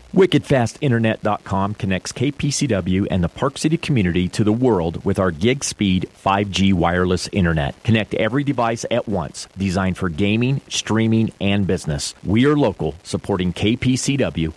WickedFastInternet.com connects KPCW and the Park City community to the world with our gig speed 5G wireless internet. Connect every device at once, designed for gaming, streaming, and business. We are local, supporting KPCW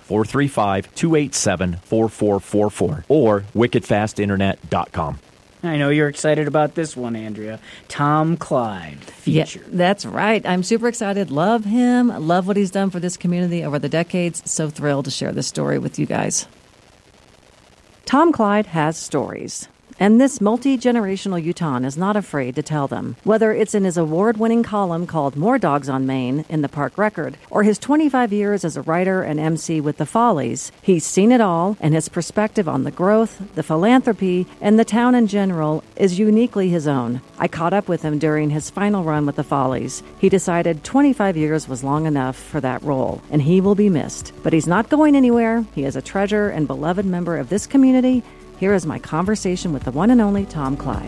435-287-4444 or WickedFastInternet.com. I know you're excited about this one, Andrea. Tom Clyde feature. Yeah, that's right. I'm super excited. Love him. Love what he's done for this community over the decades. So thrilled to share this story with you guys. Tom Clyde has stories. And this multi-generational Utahn is not afraid to tell them. Whether it's in his award-winning column called More Dogs on Main in the Park Record, or his 25 years as a writer and MC with the Follies, he's seen it all, and his perspective on the growth, the philanthropy, and the town in general is uniquely his own. I caught up with him during his final run with the Follies. He decided 25 years was long enough for that role, and he will be missed. But he's not going anywhere. He is a treasure and beloved member of this community. Here is my conversation with the one and only Tom Clyde.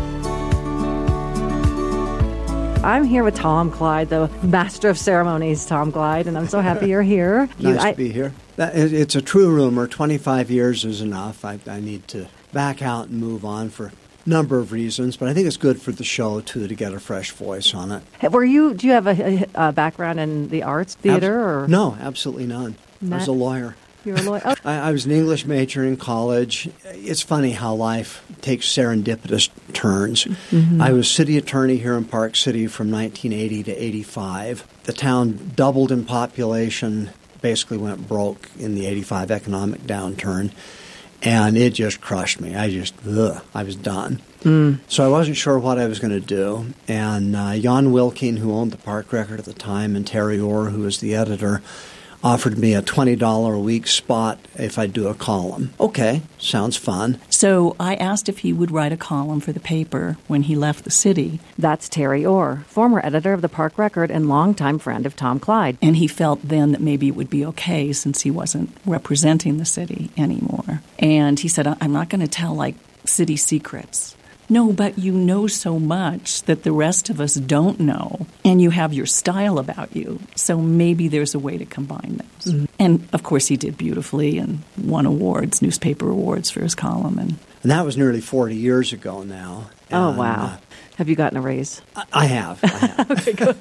I'm here with Tom Clyde, the master of ceremonies, Tom Clyde, and I'm so happy you're here. Nice to be here. It's a true rumor. 25 years is enough. I need to back out and move on for a number of reasons, but I think it's good for the show, too, to get a fresh voice on it. Do you have a background in the arts, theater? No, absolutely none. I was a lawyer. You're a lawyer? Oh. I was an English major in college. It's funny how life takes serendipitous turns. Mm-hmm. I was city attorney here in Park City from 1980 to 85. The town doubled in population, basically went broke in the 85 economic downturn, and it just crushed me. I was done. So I wasn't sure what I was going to do. And Jan Wilking, who owned the Park Record at the time, and Terry Orr, who was the editor, offered me a $20 a week spot if I'd do a column. Okay, sounds fun. So I asked if he would write a column for the paper when he left the city. That's Terry Orr, former editor of the Park Record and longtime friend of Tom Clyde. And he felt then that maybe it would be okay since he wasn't representing the city anymore. And he said, I'm not going to tell, city secrets. No, but you know so much that the rest of us don't know, and you have your style about you, so maybe there's a way to combine those. Mm-hmm. And, of course, he did beautifully and won awards, newspaper awards for his column. And that was nearly 40 years ago now. Oh, wow. Have you gotten a raise? I have. Okay, good.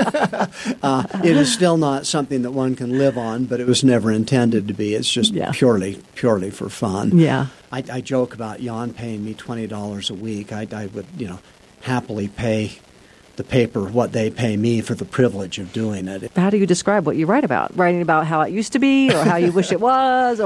It is still not something that one can live on, but it was never intended to be. It's just purely for fun. Yeah. I joke about Jan paying me $20 a week. I would, happily pay the paper what they pay me for the privilege of doing it. How do you describe what you write about? Writing about how it used to be, or how you wish it was,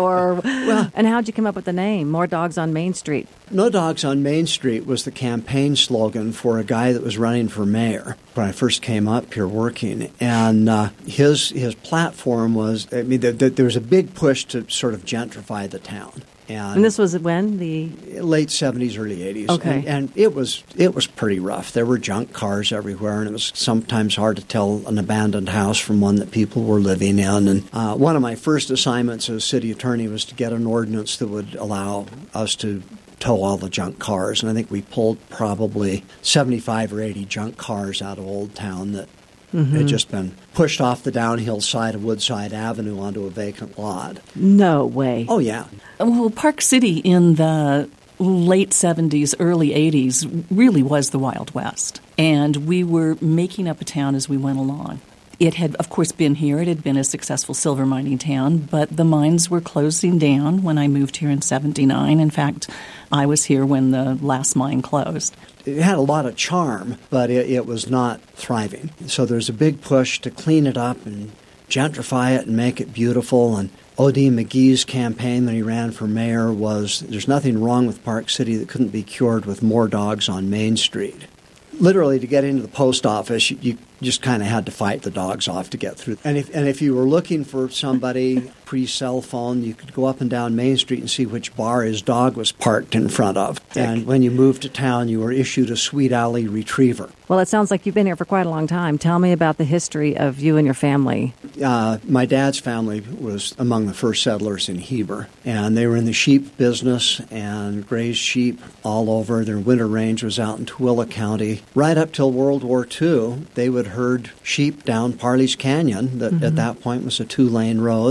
and how'd you come up with the name, More Dogs on Main Street? No Dogs on Main Street was the campaign slogan for a guy that was running for mayor when I first came up here working. And his platform was, there was a big push to sort of gentrify the town. And this was when? The late 70s, early 80s. Okay. And it was pretty rough. There were junk cars everywhere, and it was sometimes hard to tell an abandoned house from one that people were living in. And one of my first assignments as city attorney was to get an ordinance that would allow us to tow all the junk cars. And I think we pulled probably 75 or 80 junk cars out of Old Town that had just been pushed off the downhill side of Woodside Avenue onto a vacant lot. No way. Oh, yeah. Well, Park City in the late 70s, early 80s really was the Wild West. And we were making up a town as we went along. It had, of course, been here. It had been a successful silver mining town, but the mines were closing down when I moved here in 79. In fact, I was here when the last mine closed. It had a lot of charm, but it was not thriving. So there's a big push to clean it up and gentrify it and make it beautiful. And O.D. McGee's campaign when he ran for mayor was, there's nothing wrong with Park City that couldn't be cured with more dogs on Main Street. Literally, to get into the post office, you just kind of had to fight the dogs off to get through. And if you were looking for somebody pre-cell phone, you could go up and down Main Street and see which bar his dog was parked in front of. And when you moved to town, you were issued a Sweet Alley Retriever. Well, it sounds like you've been here for quite a long time. Tell me about the history of you and your family. My dad's family was among the first settlers in Heber, and they were in the sheep business and grazed sheep all over. Their winter range was out in Tooele County. Right up till World War II, they would herd sheep down Parley's Canyon, that at that point was a 2-lane road, and down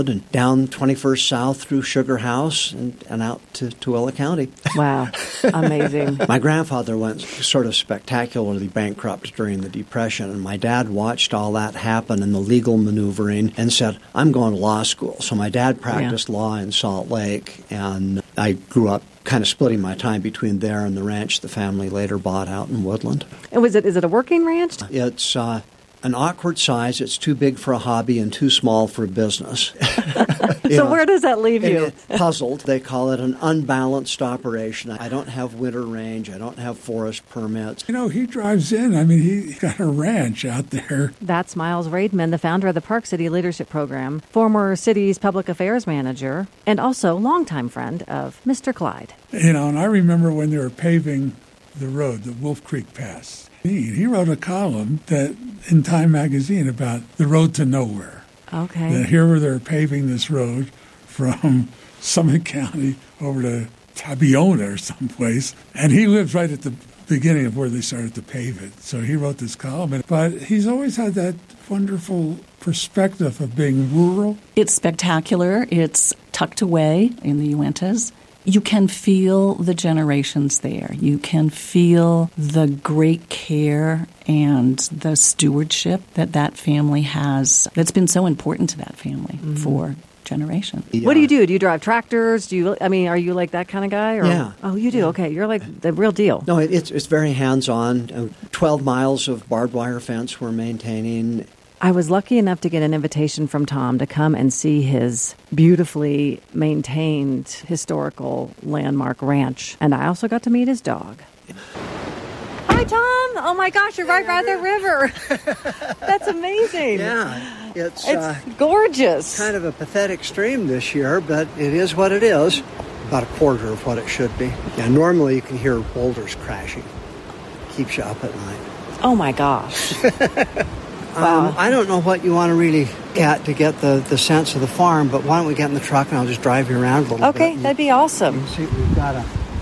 down 21st South through Sugar House and out to Tooele County. Wow. Amazing. My grandfather went sort of spectacularly bankrupt during the Depression, and my dad watched all that happen and the legal maneuvering and said, I'm going to law school. So my dad practiced law in Salt Lake, and I grew up kind of splitting my time between there and the ranch the family later bought out in Woodland. And is it a working ranch? It's an awkward size. It's too big for a hobby and too small for a business. So where does that leave you? Puzzled. They call it an unbalanced operation. I don't have winter range. I don't have forest permits. He drives in. I mean, he's got a ranch out there. That's Miles Raidman, the founder of the Park City Leadership Program, former city's public affairs manager, and also longtime friend of Mr. Clyde. And I remember when they were paving the road, the Wolf Creek Pass. He wrote a column in Time magazine about the road to nowhere. Okay. That here they're paving this road from Summit County over to Tabiona or someplace, and he lived right at the beginning of where they started to pave it. So he wrote this column, but he's always had that wonderful perspective of being rural. It's spectacular. It's tucked away in the Uintas. You can feel the generations there. You can feel the great care and the stewardship that family has. That's been so important to that family for generations. Yeah. What do you do? Do you drive tractors? Are you like that kind of guy? Or? Yeah. Oh, you do? Okay. You're like the real deal. No, it's very hands-on. 12 miles of barbed wire fence we're maintaining. I was lucky enough to get an invitation from Tom to come and see his beautifully maintained historical landmark ranch. And I also got to meet his dog. Hi, Tom. Oh, my gosh, you're right by the river. That's amazing. Yeah. It's gorgeous. Kind of a pathetic stream this year, but it is what it is. About a quarter of what it should be. Yeah, normally you can hear boulders crashing. Keeps you up at night. Oh, my gosh. Wow. I don't know what you want to really get to get the sense of the farm, but why don't we get in the truck and I'll just drive you around a little bit. Okay, that'd be awesome. See, we've got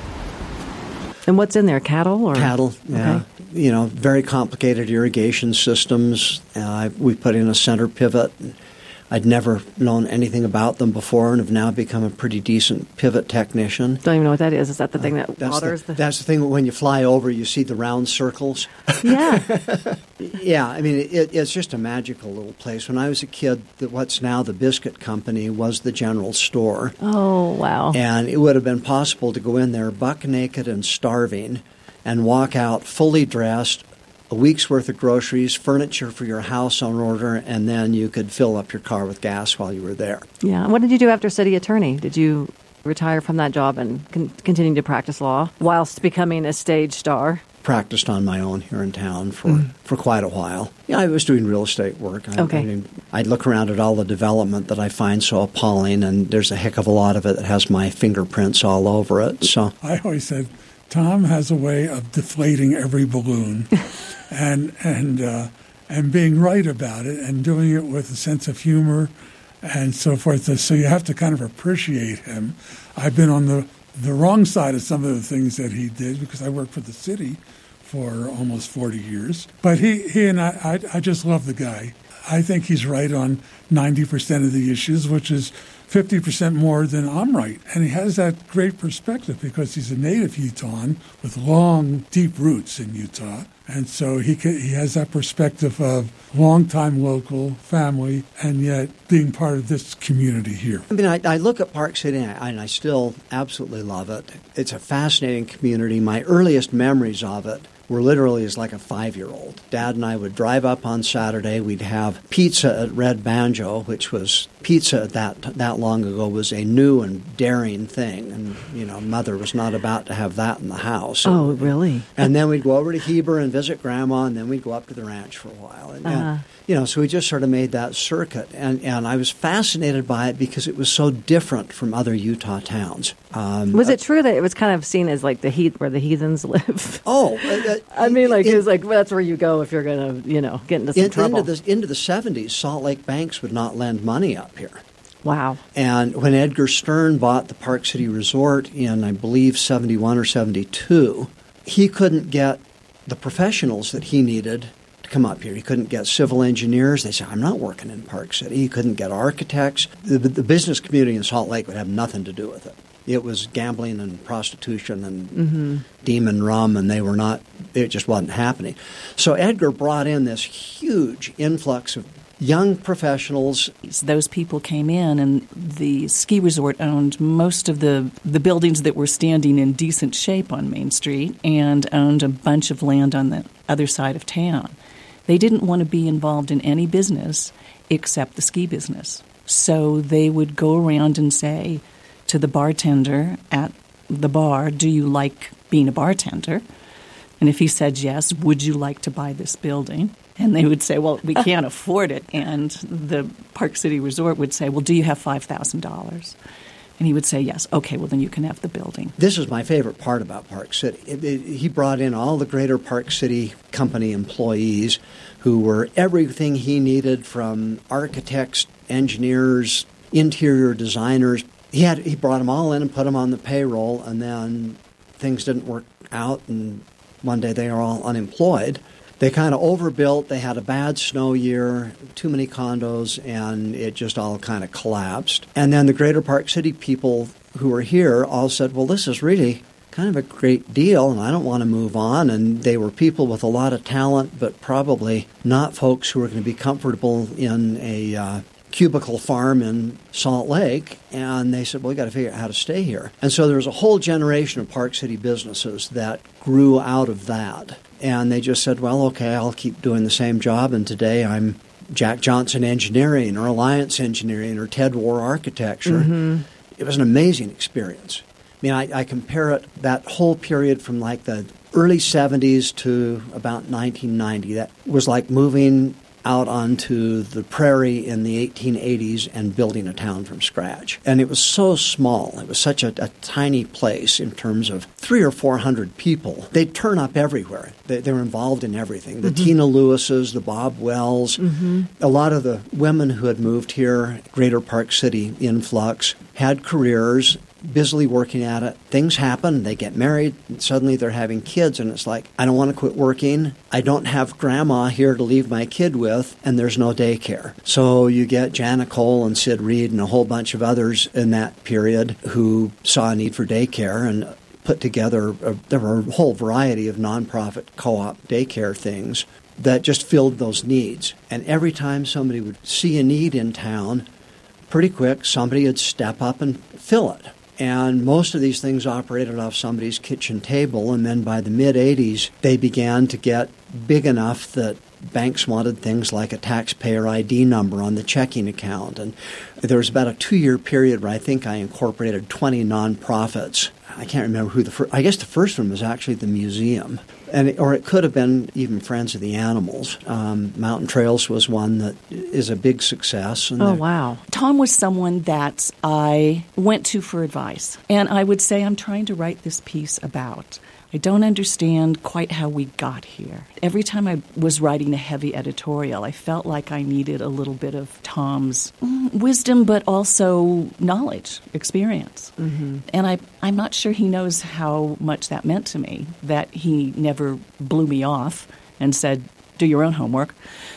And what's in there, cattle? Or? Cattle, yeah. Okay. Very complicated irrigation systems. We put in a center pivot. I'd never known anything about them before and have now become a pretty decent pivot technician. Don't even know what that is. Is that the thing that waters? That's the thing when you fly over, you see the round circles. Yeah. Yeah, I mean, it's just a magical little place. When I was a kid, what's now the biscuit company was the general store. Oh, wow. And it would have been possible to go in there buck naked and starving and walk out fully dressed, a week's worth of groceries, furniture for your house on order, and then you could fill up your car with gas while you were there. Yeah. What did you do after city attorney? Did you retire from that job and continue to practice law whilst becoming a stage star? Practiced on my own here in town for quite a while. Yeah, I was doing real estate work. I'd look around at all the development that I find so appalling, and there's a heck of a lot of it that has my fingerprints all over it. So I always said, Tom has a way of deflating every balloon. and being right about it and doing it with a sense of humor and so forth. So you have to kind of appreciate him. I've been on the wrong side of some of the things that he did because I worked for the city for almost 40 years. But he and I just love the guy. I think he's right on 90% of the issues, which is 50% more than I'm right. And he has that great perspective because he's a native Utahn with long, deep roots in Utah. And so he has that perspective of long-time local family and yet being part of this community here. I mean, I look at Park City and I still absolutely love it. It's a fascinating community. My earliest memories of it were literally as like a 5-year-old. Dad and I would drive up on Saturday. We'd have pizza at Red Banjo, which was pizza that long ago was a new and daring thing. And, Mother was not about to have that in the house. Oh, really? And then we'd go over to Heber and visit Grandma, and then we'd go up to the ranch for a while. And so we just sort of made that circuit. And I was fascinated by it because it was so different from other Utah towns. Was it true that it was kind of seen as like where the heathens live? Oh, I mean, it was like that's where you go if you're going to, get into some trouble. Into the 70s, Salt Lake banks would not lend money up here. Wow. And when Edgar Stern bought the Park City Resort in, I believe, 71 or 72, he couldn't get the professionals that he needed to come up here. He couldn't get civil engineers. They said, I'm not working in Park City. He couldn't get architects. The business community in Salt Lake would have nothing to do with it. It was gambling and prostitution and demon rum, and it just wasn't happening. So Edgar brought in this huge influx of young professionals. Those people came in, and the ski resort owned most of the buildings that were standing in decent shape on Main Street and owned a bunch of land on the other side of town. They didn't want to be involved in any business except the ski business. So they would go around and say to the bartender at the bar, do you like being a bartender? And if he said yes, would you like to buy this building? And they would say, well, we can't afford it. And the Park City Resort would say, well, do you have $5,000? And he would say, yes. Okay, well, then you can have the building. This is my favorite part about Park City. He brought in all the greater Park City company employees who were everything he needed, from architects, engineers, interior designers. He brought them all in and put them on the payroll, and then things didn't work out, and one day they were all unemployed. They kind of overbuilt. They had a bad snow year, too many condos, and it just all kind of collapsed. And then the greater Park City people who were here all said, well, this is really kind of a great deal, and I don't want to move on. And they were people with a lot of talent, but probably not folks who were going to be comfortable in a cubicle farm in Salt Lake, and they said, well, we got to figure out how to stay here. And so there was a whole generation of Park City businesses that grew out of that. And they just said, well, okay, I'll keep doing the same job, and today I'm Jack Johnson Engineering or Alliance Engineering or Ted War Architecture. Mm-hmm. It was an amazing experience. I mean, I compare it, that whole period from like the early 70s to about 1990. That was like moving out onto the prairie in the 1880s and building a town from scratch. And it was so small. It was such a tiny place in terms of 300 or 400 people. They'd turn up everywhere. They were involved in everything. The Tina Lewises, the Bob Wells, a lot of the women who had moved here, greater Park City influx, had careers, busily working at it. Things happen. They get married. And suddenly they're having kids. And it's like, I don't want to quit working. I don't have grandma here to leave my kid with. And there's no daycare. So you get Jana Cole and Sid Reed and a whole bunch of others in that period who saw a need for daycare and put together, there were a whole variety of nonprofit co-op daycare things that just filled those needs. And every time somebody would see a need in town, pretty quick, somebody would step up and fill it. And most of these things operated off somebody's kitchen table, and then by the mid-'80s, they began to get big enough that banks wanted things like a taxpayer ID number on the checking account. And there was about a 2-year period where I think I incorporated 20 nonprofits. I can't remember who the first, I guess the first one was actually the museum. Or it could have been even Friends of the Animals. Mountain Trails was one that is a big success. And wow. Tom was someone that I went to for advice. And I would say, I'm trying to write this piece about. I don't understand quite how we got here. Every time I was writing a heavy editorial, I felt like I needed a little bit of Tom's wisdom, but also knowledge, experience. Mm-hmm. And I'm not sure he knows how much that meant to me, that he never blew me off and said, do your own homework,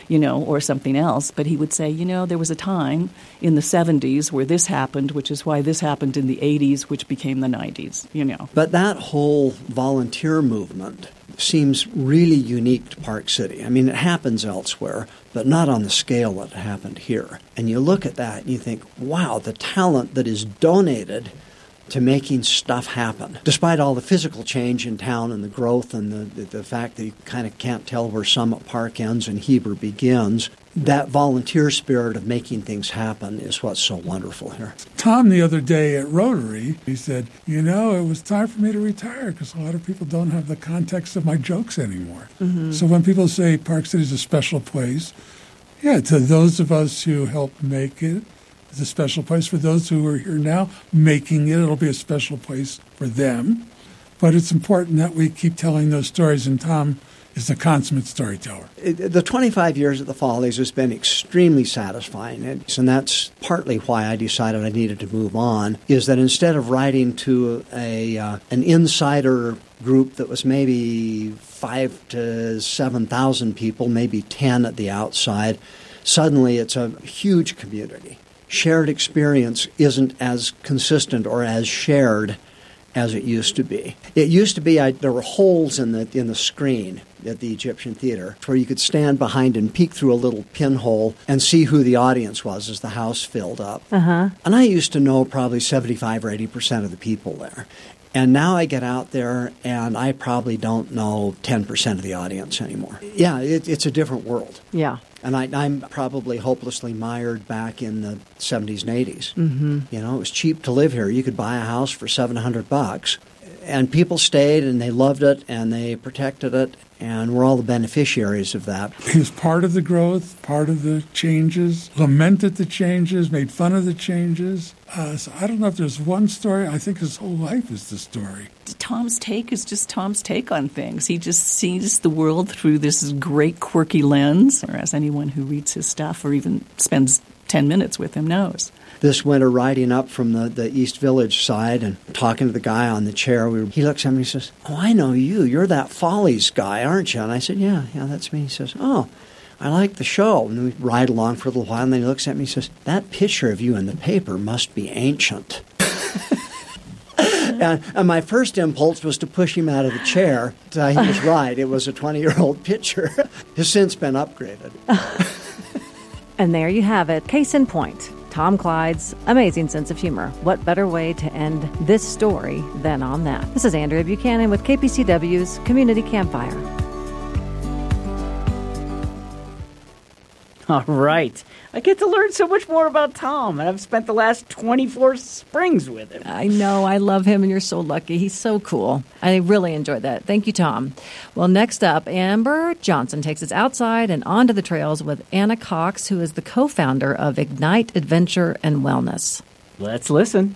or something else. But he would say, there was a time in the 70s where this happened, which is why this happened in the 80s, which became the 90s, But that whole volunteer movement seems really unique to Park City. I mean, it happens elsewhere, but not on the scale that happened here. And you look at that and you think, wow, the talent that is donated to making stuff happen. Despite all the physical change in town and the growth and the fact that you kind of can't tell where Summit Park ends and Heber begins, that volunteer spirit of making things happen is what's so wonderful here. Tom, the other day at Rotary, he said, it was time for me to retire because a lot of people don't have the context of my jokes anymore. Mm-hmm. So when people say Park City is a special place, to those of us who helped make it, it's a special place. For those who are here now making it, it'll be a special place for them. But it's important that we keep telling those stories, and Tom is a consummate storyteller. The 25 years at the Follies has been extremely satisfying, and that's partly why I decided I needed to move on, is that instead of writing to an insider group that was maybe 5,000 to 7,000 people, maybe 10 at the outside. Suddenly it's a huge community. Shared experience isn't as consistent or as shared as it used to be. It used to be there were holes in the screen at the Egyptian Theater where you could stand behind and peek through a little pinhole and see who the audience was as the house filled up. And I used to know probably 75 or 80% of the people there. And now I get out there and I probably don't know 10% of the audience anymore. Yeah, it's a different world. Yeah. And I'm probably hopelessly mired back in the 70s and 80s. You know, it was cheap to live here. You could buy a house for $700. And people stayed and they loved it and they protected it. And we're all the beneficiaries of that. He was part of the growth, part of the changes, lamented the changes, made fun of the changes. So I don't know if there's one story. I think his whole life is the story. Tom's take is just Tom's take on things. He just sees the world through this great quirky lens, or as anyone who reads his stuff or even spends 10 minutes with him knows. This winter, riding up from the East Village side and talking to the guy on the chair, he looks at me and he says, "Oh, I know you. You're that Follies guy, aren't you?" And I said, yeah, that's me. He says, "Oh, I like the show." And we ride along for a little while, and then he looks at me and says, "That picture of you in the paper must be ancient." And my first impulse was to push him out of the chair. He was right. It was a 20-year-old picture. Has since been upgraded. And there you have it. Case in point. Tom Clyde's amazing sense of humor. What better way to end this story than on that? This is Andrea Buchanan with KPCW's Community Campfire. All right. I get to learn so much more about Tom, and I've spent the last 24 springs with him. I know. I love him, and you're so lucky. He's so cool. I really enjoyed that. Thank you, Tom. Well, next up, Amber Johnson takes us outside and onto the trails with Anna Cox, who is the co-founder of Ignite Adventure and Wellness. Let's listen.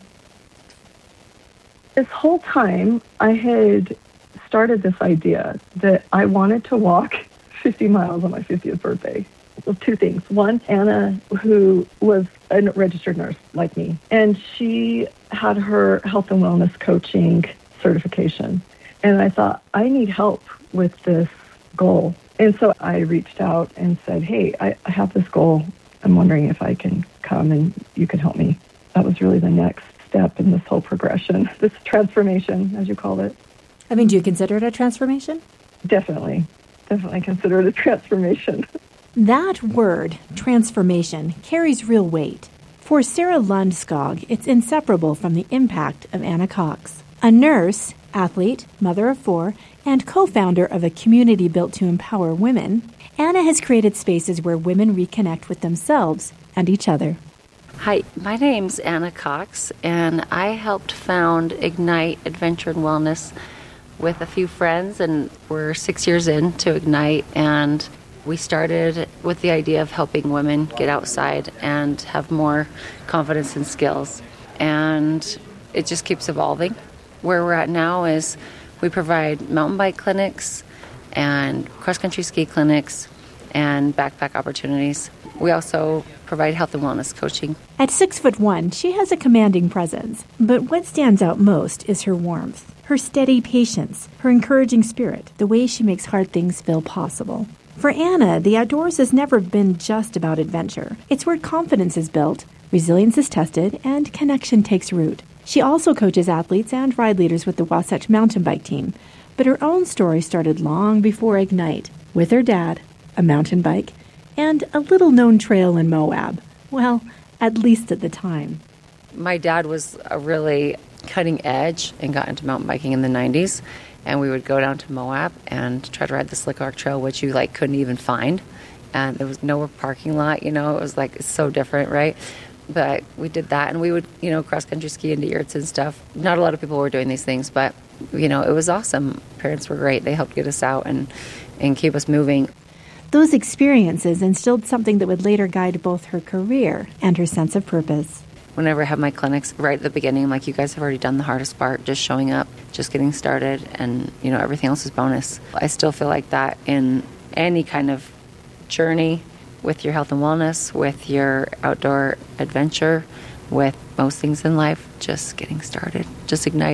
This whole time, I had started this idea that I wanted to walk 50 miles on my 50th birthday. Well, two things. One, Anna, who was a registered nurse like me, and she had her health and wellness coaching certification. And I thought, I need help with this goal. And so I reached out and said, "Hey, I have this goal. I'm wondering if I can come and you can help me." That was really the next step in this whole progression, this transformation, as you call it. I mean, do you consider it a transformation? Definitely consider it a transformation. That word, transformation, carries real weight. For Sarah Lundskog, it's inseparable from the impact of Anna Cox. A nurse, athlete, mother of 4, and co-founder of a community built to empower women, Anna has created spaces where women reconnect with themselves and each other. Hi, my name's Anna Cox, and I helped found Ignite Adventure and Wellness with a few friends, and we're 6 years into Ignite, and we started with the idea of helping women get outside and have more confidence and skills. And it just keeps evolving. Where we're at now is we provide mountain bike clinics and cross-country ski clinics and backpack opportunities. We also provide health and wellness coaching. At 6'1", she has a commanding presence. But what stands out most is her warmth, her steady patience, her encouraging spirit, the way she makes hard things feel possible. For Anna, the outdoors has never been just about adventure. It's where confidence is built, resilience is tested, and connection takes root. She also coaches athletes and ride leaders with the Wasatch mountain bike team. But her own story started long before Ignite, with her dad, a mountain bike, and a little-known trail in Moab. Well, at least at the time. My dad was a really cutting edge and got into mountain biking in the 90s. And we would go down to Moab and try to ride the Slick Rock Trail, which you couldn't even find. And there was no parking lot, it was it's so different, right? But we did that, and we would, cross-country ski into yurts and stuff. Not a lot of people were doing these things, but, it was awesome. Parents were great. They helped get us out and keep us moving. Those experiences instilled something that would later guide both her career and her sense of purpose. Whenever I have my clinics, right at the beginning, I'm like, you guys have already done the hardest part, just showing up, just getting started, and, everything else is bonus. I still feel like that in any kind of journey with your health and wellness, with your outdoor adventure, with most things in life, just getting started, just igniting.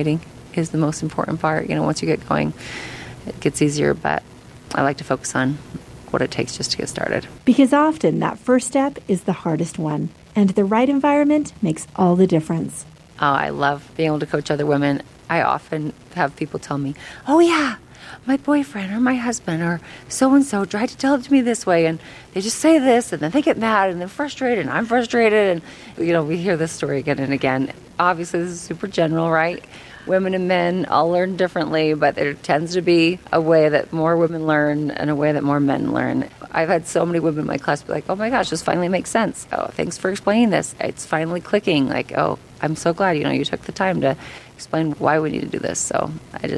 is the most important part. Once you get going, it gets easier, but I like to focus on what it takes just to get started. Because often that first step is the hardest one, and the right environment makes all the difference. Oh, I love being able to coach other women. I often have people tell me, oh yeah, my boyfriend or my husband or so-and-so tried to tell it to me this way, and they just say this, and then they get mad, and they're frustrated, and I'm frustrated, and, we hear this story again and again. Obviously, this is super general, right? Women and men all learn differently, but there tends to be a way that more women learn and a way that more men learn. I've had so many women in my class be like, oh my gosh, this finally makes sense. Oh, thanks for explaining this. It's finally clicking. Like, oh, I'm so glad, you took the time to explain why we need to do this. So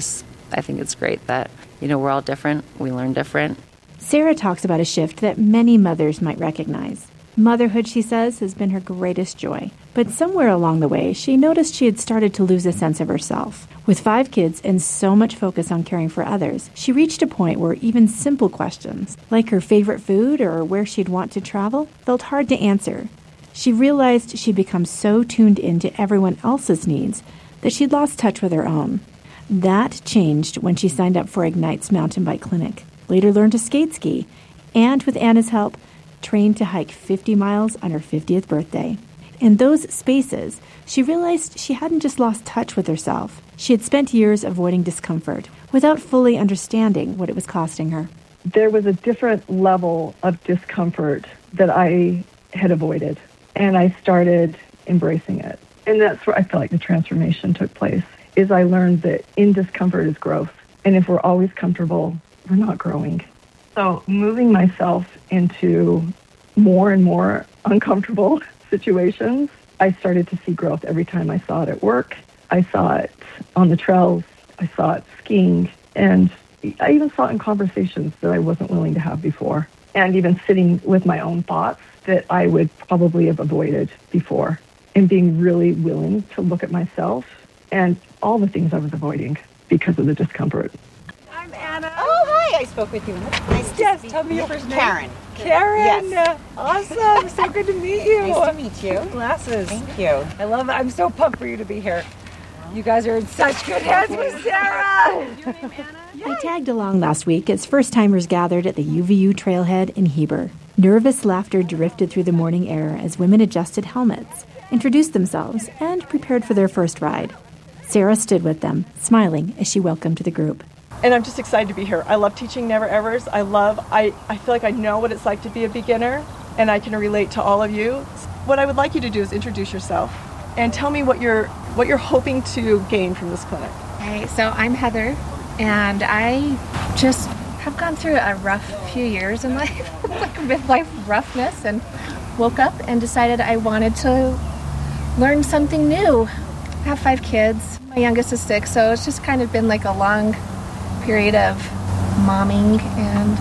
I think it's great that, we're all different. We learn different. Sarah talks about a shift that many mothers might recognize. Motherhood, she says, has been her greatest joy. But somewhere along the way, she noticed she had started to lose a sense of herself. With 5 kids and so much focus on caring for others, she reached a point where even simple questions, like her favorite food or where she'd want to travel, felt hard to answer. She realized she'd become so tuned into everyone else's needs that she'd lost touch with her own. That changed when she signed up for Ignite's mountain bike clinic, later learned to skate ski, and with Anna's help, trained to hike 50 miles on her 50th birthday. In those spaces, she realized she hadn't just lost touch with herself. She had spent years avoiding discomfort without fully understanding what it was costing her. There was a different level of discomfort that I had avoided, and I started embracing it. And that's where I feel like the transformation took place, is I learned that in discomfort is growth. And if we're always comfortable, we're not growing. So moving myself into more and more uncomfortable situations, I started to see growth every time I saw it at work. I saw it on the trails. I saw it skiing. And I even saw it in conversations that I wasn't willing to have before. And even sitting with my own thoughts that I would probably have avoided before. And being really willing to look at myself and all the things I was avoiding because of the discomfort. I'm Anna. Oh, hi. I spoke with you. Nice to see you. Tell me your first name. Karen. Karen. Yes. Awesome. So good to meet you. Nice to meet you. Glasses. Thank you. I love it. I'm so pumped for you to be here. You guys are in such good hands with Sarah. Your name, Anna? I tagged along last week as first-timers gathered at the UVU trailhead in Heber. Nervous laughter drifted through the morning air as women adjusted helmets, introduced themselves, and prepared for their first ride. Sarah stood with them, smiling as she welcomed the group. And I'm just excited to be here. I love teaching Never Evers. I feel like I know what it's like to be a beginner, and I can relate to all of you. What I would like you to do is introduce yourself and tell me what you're hoping to gain from this clinic. Okay, so I'm Heather, and I just have gone through a rough few years in life, like midlife roughness, and woke up and decided I wanted to learn something new. I have 5 kids. My youngest is 6, so it's just kind of been like a long period of momming, and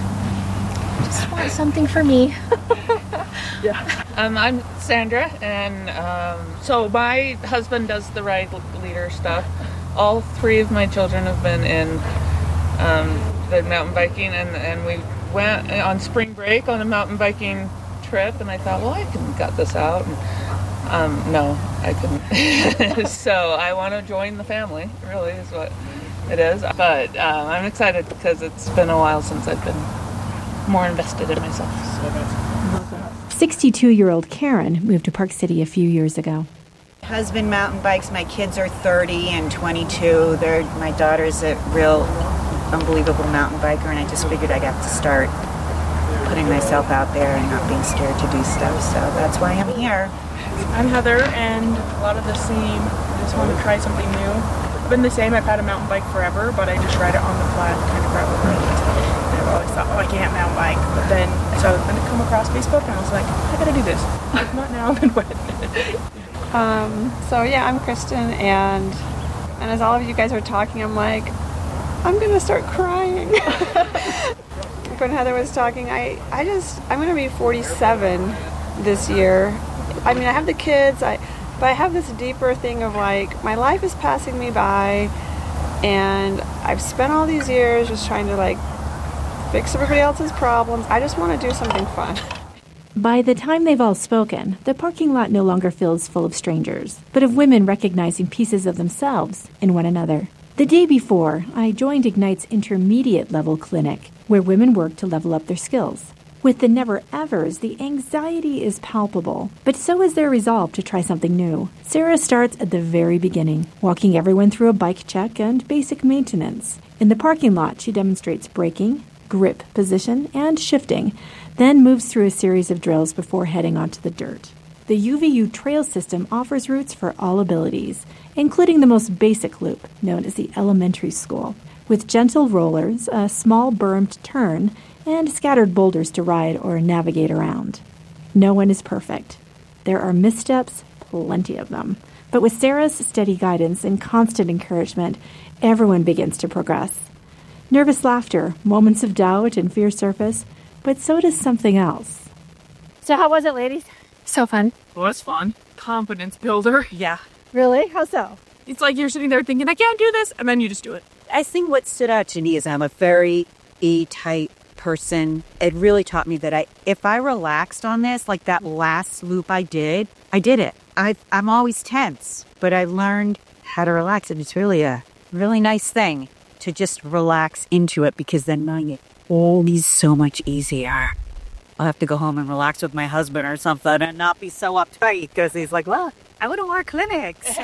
just want something for me. Yeah. I'm Sandra, and so my husband does the ride leader stuff. All 3 of my children have been in the mountain biking, and we went on spring break on a mountain biking trip, and I thought, well, I can gut this out. And, no, I couldn't. So I want to join the family, really, is what it is. But I'm excited because it's been a while since I've been more invested in myself. 62-year-old Karen moved to Park City a few years ago. Husband mountain bikes. My kids are 30 and 22. My daughter's a real unbelievable mountain biker, and I just figured I'd have to start putting myself out there and not being scared to do stuff. So that's why I'm here. I'm Heather, and a lot of the same. I just want to try something new. I've been the same. I've had a mountain bike forever, but I just ride it on the flat kind of gravel roads. And I've always thought, oh, I can't mountain bike. But then, so I come across Facebook, and I was like, I gotta do this. If not now, then when? So yeah, I'm Kristen, and as all of you guys are talking, I'm like, I'm gonna start crying. When Heather was talking, I'm gonna be 47 this year. I mean, I have the kids, but I have this deeper thing of like, my life is passing me by, and I've spent all these years just trying to like fix everybody else's problems. I just want to do something fun. By the time they've all spoken, the parking lot no longer feels full of strangers, but of women recognizing pieces of themselves in one another. The day before, I joined Ignite's intermediate level clinic, where women work to level up their skills. With the never-evers, the anxiety is palpable, but so is their resolve to try something new. Sarah starts at the very beginning, walking everyone through a bike check and basic maintenance. In the parking lot, she demonstrates braking, grip position, and shifting, then moves through a series of drills before heading onto the dirt. The UVU trail system offers routes for all abilities, including the most basic loop, known as the elementary school, with gentle rollers, a small bermed turn, and scattered boulders to ride or navigate around. No one is perfect. There are missteps, plenty of them. But with Sarah's steady guidance and constant encouragement, everyone begins to progress. Nervous laughter, moments of doubt and fear surface, but so does something else. So how was it, ladies? So fun. Well, it's fun. Confidence builder. Yeah. Really? How so? It's like you're sitting there thinking, I can't do this, and then you just do it. I think what stood out to me is I'm a very E-type person. It really taught me that if I relaxed on this, like that last loop I did it. I'm always tense, but I learned how to relax, and it's really a really nice thing to just relax into it, because then it all is so much easier. I'll have to go home and relax with my husband or something and not be so uptight, because he's like, well, I want to more clinics.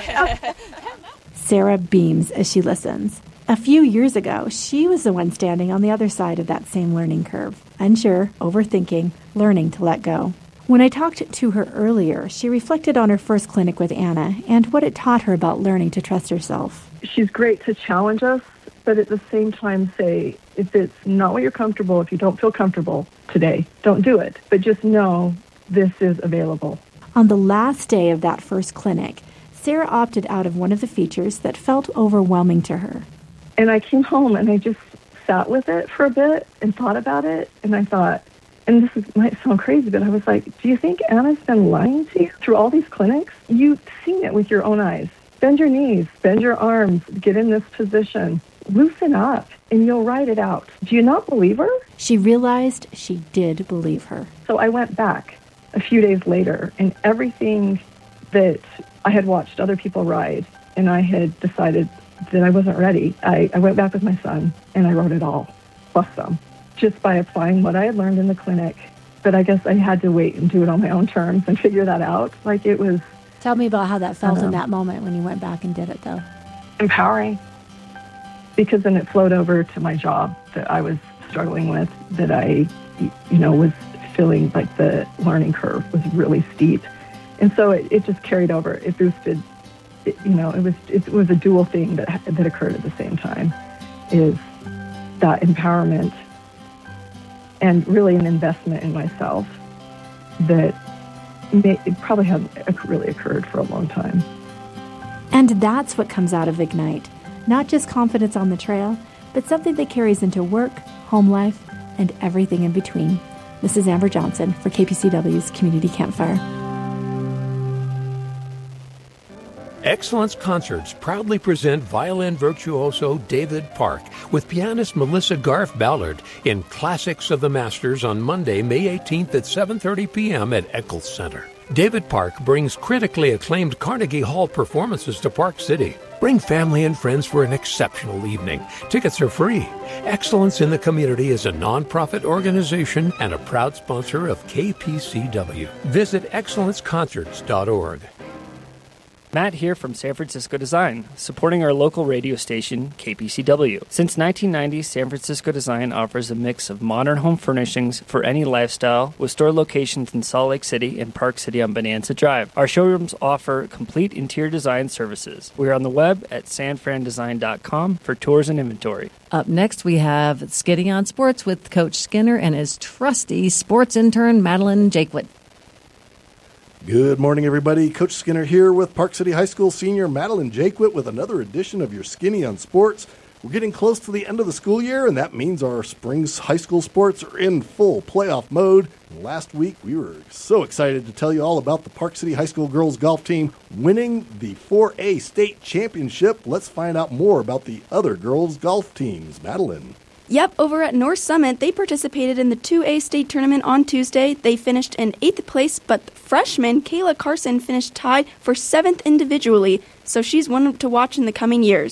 Sarah beams as she listens. A few years ago, she was the one standing on the other side of that same learning curve, unsure, overthinking, learning to let go. When I talked to her earlier, she reflected on her first clinic with Anna and what it taught her about learning to trust herself. She's great to challenge us, but at the same time say, if it's not what you're comfortable, if you don't feel comfortable today, don't do it. But just know this is available. On the last day of that first clinic, Sarah opted out of one of the features that felt overwhelming to her. And I came home and I just sat with it for a bit and thought about it. And I thought, and might sound crazy, but I was like, do you think Anna's been lying to you through all these clinics? You've seen it with your own eyes. Bend your knees, bend your arms, get in this position, loosen up, and you'll write it out. Do you not believe her? She realized she did believe her. So I went back a few days later, and everything that I had watched other people ride, and I had decided that I wasn't ready. I went back with my son, and I wrote it all, plus some, just by applying what I had learned in the clinic. But I guess I had to wait and do it on my own terms and figure that out. Like it was... Tell me about how that felt in that moment when you went back and did it, though. Empowering. Because then it flowed over to my job that I was struggling with, that I, was feeling like the learning curve was really steep. And so it just carried over. It boosted, it was a dual thing that occurred at the same time, is that empowerment and really an investment in myself that it probably hadn't really occurred for a long time. And that's what comes out of Ignite. Not just confidence on the trail, but something that carries into work, home life, and everything in between. This is Amber Johnson for KPCW's Community Campfire. Excellence Concerts proudly present violin virtuoso David Park with pianist Melissa Garf Ballard in Classics of the Masters on Monday, May 18th at 7:30 p.m. at Eccles Center. David Park brings critically acclaimed Carnegie Hall performances to Park City. Bring family and friends for an exceptional evening. Tickets are free. Excellence in the Community is a nonprofit organization and a proud sponsor of KPCW. Visit excellenceconcerts.org. Matt here from San Francisco Design, supporting our local radio station, KPCW. Since 1990, San Francisco Design offers a mix of modern home furnishings for any lifestyle, with store locations in Salt Lake City and Park City on Bonanza Drive. Our showrooms offer complete interior design services. We are on the web at sanfrandesign.com for tours and inventory. Up next, we have Skinny on Sports with Coach Skinner and his trusty sports intern, Madeline Jaquith. Good morning, everybody. Coach Skinner here with Park City High School senior Madeline Jaquith with another edition of your Skinny on Sports. We're getting close to the end of the school year, and that means our spring's high school sports are in full playoff mode. Last week, we were so excited to tell you all about the Park City High School girls golf team winning the 4A state championship. Let's find out more about the other girls golf teams. Madeline. Yep, over at North Summit, they participated in the 2A state tournament on Tuesday. They finished in 8th place, but freshman Kayla Carson finished tied for 7th individually, so she's one to watch in the coming years.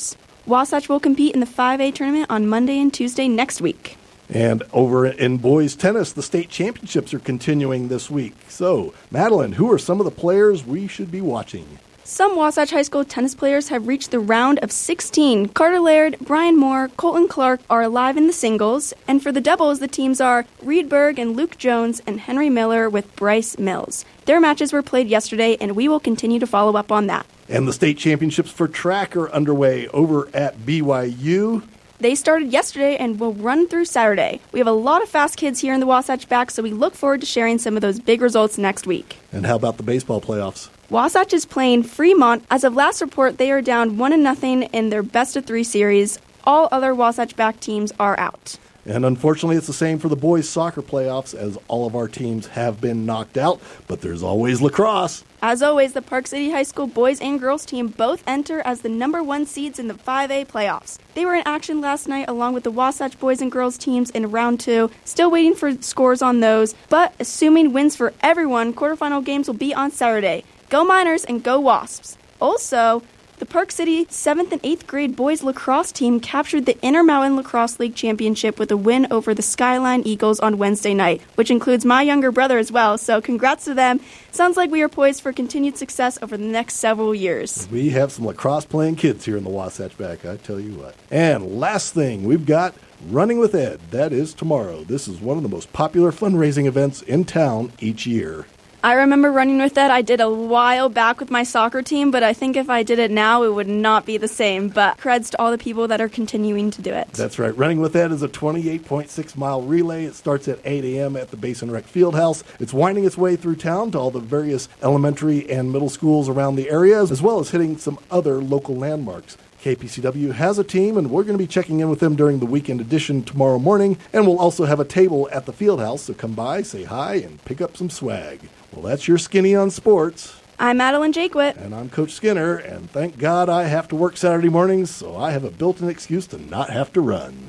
Wasatch will compete in the 5A tournament on Monday and Tuesday next week. And over in boys tennis, the state championships are continuing this week. So, Madeline, who are some of the players we should be watching? Some Wasatch High School tennis players have reached the round of 16. Carter Laird, Brian Moore, Colton Clark are alive in the singles. And for the doubles, the teams are Reed Berg and Luke Jones and Henry Miller with Bryce Mills. Their matches were played yesterday, and we will continue to follow up on that. And the state championships for track are underway over at BYU. They started yesterday and will run through Saturday. We have a lot of fast kids here in the Wasatch Back, so we look forward to sharing some of those big results next week. And how about the baseball playoffs? Wasatch is playing Fremont. As of last report, they are down 1-0 in their best-of-3 series. All other Wasatch Back teams are out. And unfortunately, it's the same for the boys' soccer playoffs, as all of our teams have been knocked out. But there's always lacrosse. As always, the Park City High School boys and girls team both enter as the number 1 seeds in the 5A playoffs. They were in action last night along with the Wasatch boys and girls teams in round 2. Still waiting for scores on those, but assuming wins for everyone, quarterfinal games will be on Saturday. Go Miners and go Wasps. Also, the Park City 7th and 8th grade boys lacrosse team captured the Intermountain Lacrosse League Championship with a win over the Skyline Eagles on Wednesday night, which includes my younger brother as well, so congrats to them. Sounds like we are poised for continued success over the next several years. We have some lacrosse-playing kids here in the Wasatch Back, I tell you what. And last thing, we've got Running with Ed. That is tomorrow. This is one of the most popular fundraising events in town each year. I remember Running with Ed. I did a while back with my soccer team, but I think if I did it now, it would not be the same. But creds to all the people that are continuing to do it. That's right. Running with Ed is a 28.6-mile relay. It starts at 8 a.m. at the Basin Rec Fieldhouse. It's winding its way through town to all the various elementary and middle schools around the area, as well as hitting some other local landmarks. KPCW has a team, and we're going to be checking in with them during the weekend edition tomorrow morning, and we'll also have a table at the Fieldhouse, so come by, say hi, and pick up some swag. Well, that's your Skinny on Sports. I'm Madeline Jakewit. And I'm Coach Skinner, and thank God I have to work Saturday mornings, so I have a built-in excuse to not have to run.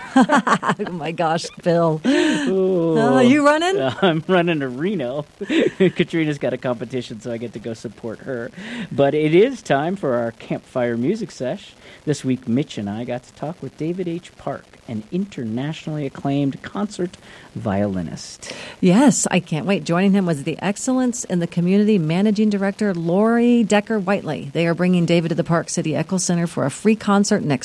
Oh, my gosh, Bill. You running? I'm running to Reno. Katrina's got a competition, so I get to go support her. But it is time for our campfire music sesh. This week, Mitch and I got to talk with David H. Park, an internationally acclaimed concert violinist. Yes, I can't wait. Joining him was the Excellence in the Community Managing Director, Lori Decker-Whiteley. They are bringing David to the Park City Echo Center for a free concert next